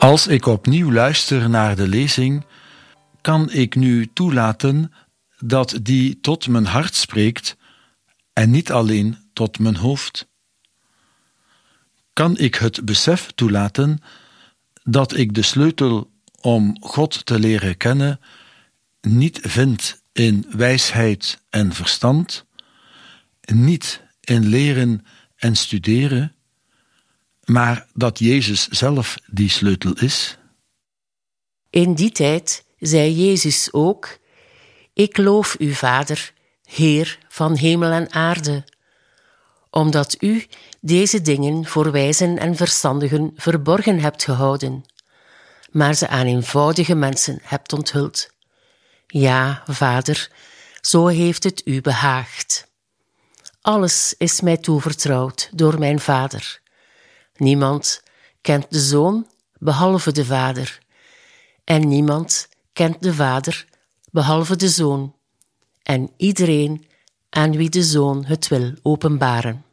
Als ik opnieuw luister naar de lezing, kan ik nu toelaten dat die tot mijn hart spreekt en niet alleen tot mijn hoofd. Kan ik het besef toelaten dat ik de sleutel om God te leren kennen niet vind in wijsheid en verstand, niet in leren en studeren, maar dat Jezus zelf die sleutel is? In die tijd zei Jezus ook: Ik loof u, Vader, Heer van hemel en aarde, omdat u deze dingen voor wijzen en verstandigen verborgen hebt gehouden, maar ze aan eenvoudige mensen hebt onthuld. Ja, Vader, zo heeft het u behaagd. Alles is mij toevertrouwd door mijn Vader. Niemand kent de Zoon behalve de Vader, en niemand kent de Vader behalve de Zoon, en iedereen aan wie de Zoon het wil openbaren.